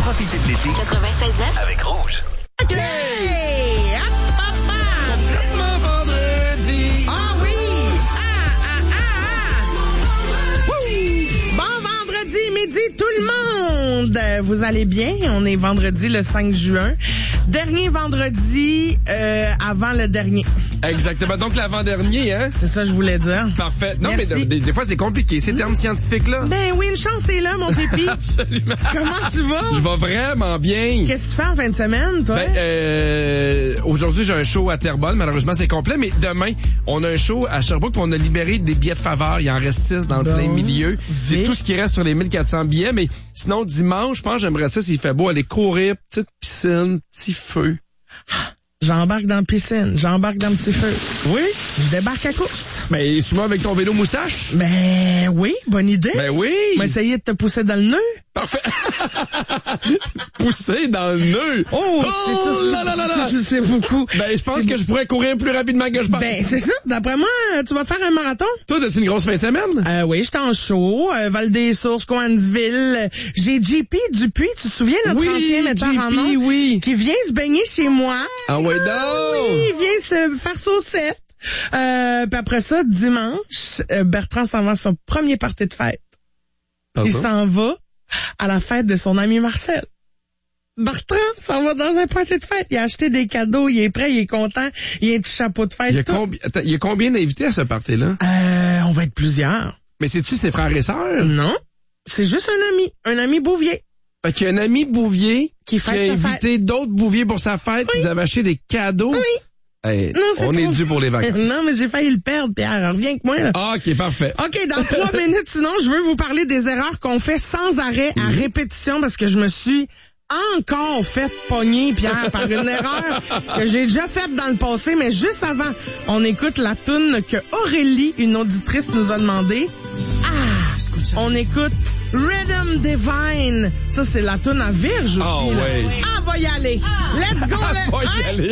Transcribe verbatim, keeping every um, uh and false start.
Profitez de l'été quatre-vingt-seize neuf avec Rouge. OK! Hop, hop, hop! Complètement vendredi. Ah oui! Ah, ah, ah, ah! Oui! Bon vendredi, midi, tout le monde! Vous allez bien? On est vendredi le cinq juin. Dernier vendredi euh, avant le dernier. Exactement. Donc, l'avant-dernier, hein? C'est ça que je voulais dire. Parfait. Non, Merci. mais de- des, des fois, c'est compliqué, ces termes scientifiques-là. Ben oui, une chance est là, mon pépi. Absolument. Comment tu vas? Je vais vraiment bien. Qu'est-ce que tu fais en fin de semaine, toi? Ben, euh, aujourd'hui, j'ai un show à Terrebonne. Malheureusement, c'est complet. Mais demain, on a un show à Sherbrooke. Puis on a libéré des billets de faveur. Il en reste six dans le Bon. plein milieu. C'est Vite. tout ce qui reste sur les mille quatre cents billets. Mais sinon, dimanche, je pense que j'aimerais ça, s'il fait beau, aller courir, petite piscine, petit feu. J'embarque dans la piscine, j'embarque dans le petit feu. Oui? Je débarque à course. Mais souvent avec ton vélo moustache? Ben oui, bonne idée. Ben oui! On va essayer de te pousser dans le nœud. Parfait! Pousser dans le nœud! Oh, c'est ça. Oh là là là là! C'est, c'est beaucoup. Ben, je pense que je pourrais courir plus rapidement que je pense. Ben, c'est ça. D'après moi, tu vas faire un marathon? Toi, as-tu une grosse fin de semaine? Euh, oui, j'étais en show, euh, Val-des-Sources, Coansville. J'ai J P Dupuis, tu te souviens, notre ancien metteur en J P, ondes, oui. qui vient se baigner chez moi. Ah ouais, Oui, donc! il vient se faire saucette. Euh, puis après ça, dimanche, euh, Bertrand s'en va à son premier party de fête. Il s'en va à la fête de son ami Marcel. Bertrand s'en va dans un party de fête. Il a acheté des cadeaux, il est prêt, il est content, il a un petit chapeau de fête. Il y a, tout. combi- Attends, il y a combien d'invités à ce party-là? Euh, on va être plusieurs. Mais c'est-tu ses frères et sœurs? Non, c'est juste un ami, un ami Bouvier. Fait qu'il y a un ami Bouvier Qui qui, fête a sa invité d'autres Bouviers pour sa fête. Oui. Ils avaient acheté des cadeaux. Oui. Hey, Non, c'est on trop- est dû pour les vacances. Non, mais j'ai failli le perdre, Pierre. Reviens avec moi, là. Ah, OK, parfait. OK, dans trois minutes, sinon, je veux vous parler des erreurs qu'on fait sans arrêt, à répétition, parce que je me suis encore fait pogner, Pierre, par une erreur que j'ai déjà faite dans le passé, mais juste avant, on écoute la toune que Aurélie, une auditrice, nous a demandé. Ah! On écoute Rhythm Divine. Ça, c'est la toune à Virge aussi. Ah, là. ouais. Ah, va y aller. Let's go, là. Va y Hein? aller.